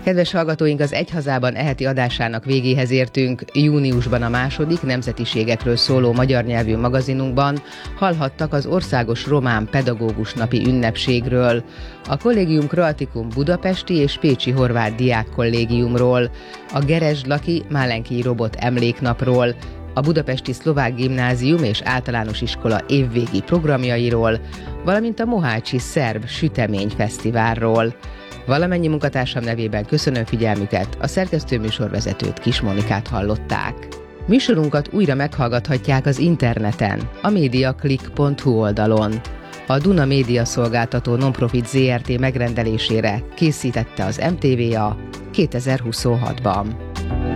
Kedves hallgatóink, az Egyhazában eheti adásának végéhez értünk. Júniusban a második nemzetiségekről szóló magyar nyelvű magazinunkban hallhattak az Országos Román Pedagógus Napi ünnepségről, a Collegium Croaticum budapesti és pécsi horvát diákkollégiumról, a Geresd-Laki Málenki Robot emléknapról, a Budapesti Szlovák Gimnázium és Általános Iskola évvégi programjairól, valamint a Mohácsi Szerb Süteményfesztiválról. Valamennyi munkatársam nevében köszönöm figyelmüket, a szerkesztőműsorvezetőt, Kis Monikát hallották. Műsorunkat újra meghallgathatják az interneten, a mediaclick.hu oldalon. A Duna Média Szolgáltató Nonprofit Zrt. Megrendelésére készítette az MTVA 2026-ban.